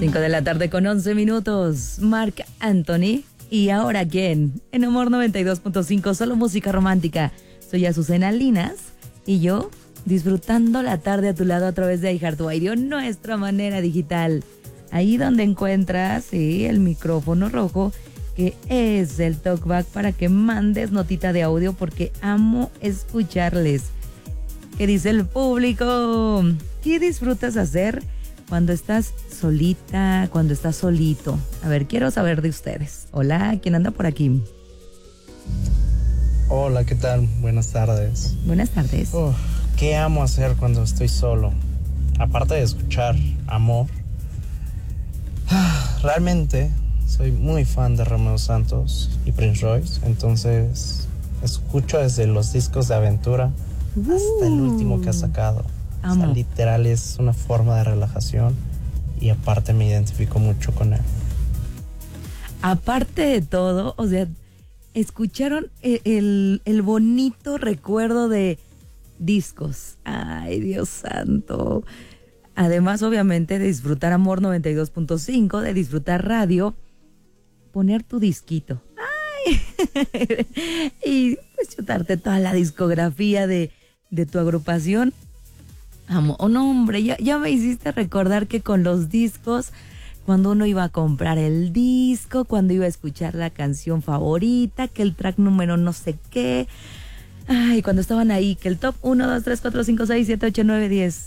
5 de la tarde con 11 minutos. Marc Anthony. ¿Y ahora quién? En Amor 92.5, solo música romántica. Soy Azucena Linas y yo disfrutando la tarde a tu lado a través de iHeartRadio, nuestra manera digital. Ahí donde encuentras, sí, el micrófono rojo, que es el talkback para que mandes notita de audio porque amo escucharles. ¿Qué dice el público? ¿Qué disfrutas hacer cuando estás solita, cuando estás solito? A ver, quiero saber de ustedes. Hola, ¿quién anda por aquí? Hola, ¿qué tal? Buenas tardes. Buenas tardes. ¿Qué amo hacer cuando estoy solo? Aparte de escuchar amor, realmente soy muy fan de Romeo Santos y Prince Royce, entonces escucho desde los discos de aventura hasta el último que ha sacado. O sea, literal es una forma de relajación y aparte me identifico mucho con él. Aparte de todo, o sea, escucharon el bonito recuerdo de discos. Ay, Dios santo. Además, obviamente, de disfrutar Amor 92.5, de disfrutar radio, poner tu disquito. Ay. Y pues chutarte toda la discografía de tu agrupación. Amo. Oh, no, hombre, ya me hiciste recordar que con los discos, cuando uno iba a comprar el disco, cuando iba a escuchar la canción favorita, que el track número no sé qué. Ay, cuando estaban ahí, que el top 1, 2, 3, 4, 5, 6, 7, 8, 9, 10.